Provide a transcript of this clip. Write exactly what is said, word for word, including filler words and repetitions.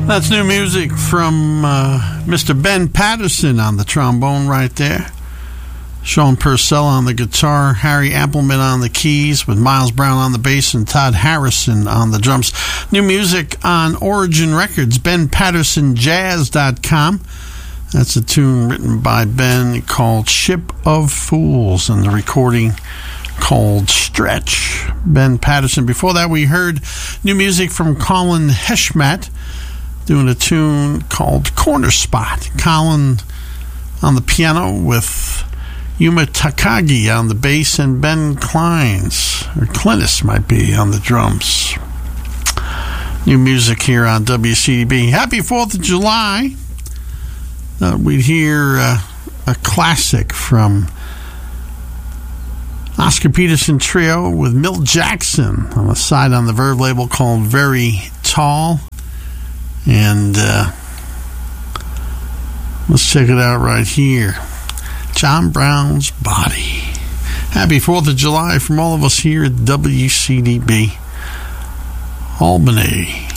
That's new music from uh, Mister Ben Patterson on the trombone right there. Sean Purcell on the guitar, Harry Appleman on the keys with Miles Brown on the bass and Todd Harrison on the drums. New music on Origin Records, ben patterson jazz dot com. That's a tune written by Ben called Ship of Fools and the recording called Stretch. Ben Patterson. Before that, we heard new music from Colin Heshmat doing a tune called Corner Spot. Colin on the piano with Yuma Takagi on the bass and Ben Kleins, or Clintus might be, on the drums. New music here on W C D B. Happy fourth of July. Uh, we'd hear uh, a classic from Oscar Peterson Trio with Milt Jackson on the side on the Verve label called Very Tall. And uh, let's check it out right here. John Brown's Body. Happy fourth of July from all of us here at W C D B Albany.